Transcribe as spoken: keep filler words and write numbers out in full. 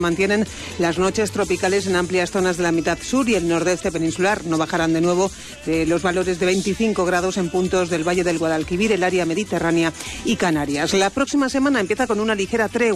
Mantienen las noches tropicales en amplias zonas de la mitad sur y el nordeste peninsular. No bajarán de nuevo de los valores de veinticinco grados en puntos del Valle del Guadalquivir, el área mediterránea y Canarias. La próxima semana empieza con una ligera tregua.